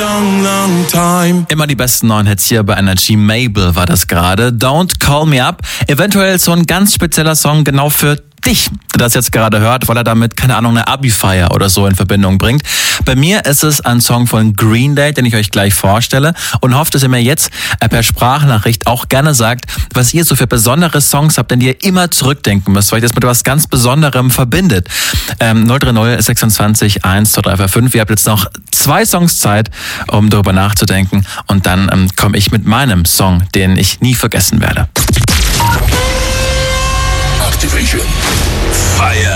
long, long time. Immer die besten neuen Hits hier bei Energy. Mabel war das gerade. Don't Call Me Up. Eventuell so ein ganz spezieller Song genau für dich, der das jetzt gerade hört, weil er damit, keine Ahnung, eine Abi-Feier oder so in Verbindung bringt. Bei mir ist es ein Song von Green Day, den ich euch gleich vorstelle und hoffe, dass ihr mir jetzt per Sprachnachricht auch gerne sagt, was ihr so für besondere Songs habt, an die ihr immer zurückdenken müsst, weil ihr das mit etwas ganz Besonderem verbindet. 030 26 1235. Ihr habt jetzt noch 2 Songs Zeit, um darüber nachzudenken und dann komme ich mit meinem Song, den ich nie vergessen werde. Activation. Fire